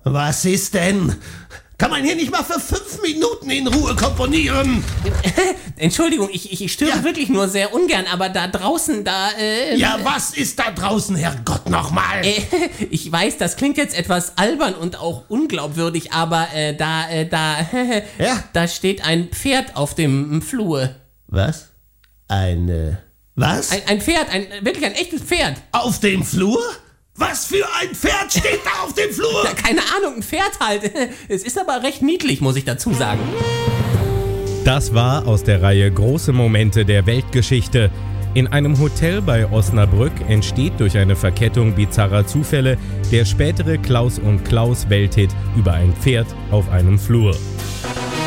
Was ist denn? Kann man hier nicht mal für 5 Minuten in Ruhe komponieren? Entschuldigung, ich störe wirklich nur sehr ungern, aber da draußen, Ja, was ist da draußen, Herrgott, nochmal? Ich weiß, das klingt jetzt etwas albern und auch unglaubwürdig, aber da steht ein Pferd auf dem Flur. Was? Was? Ein Pferd, wirklich ein echtes Pferd. Auf dem Flur? Was für ein Pferd steht da auf dem Flur? Ja, keine Ahnung, ein Pferd halt. Es ist aber recht niedlich, muss ich dazu sagen. Das war aus der Reihe Große Momente der Weltgeschichte. In einem Hotel bei Osnabrück entsteht durch eine Verkettung bizarrer Zufälle der spätere Klaus und Klaus Welthit über ein Pferd auf einem Flur.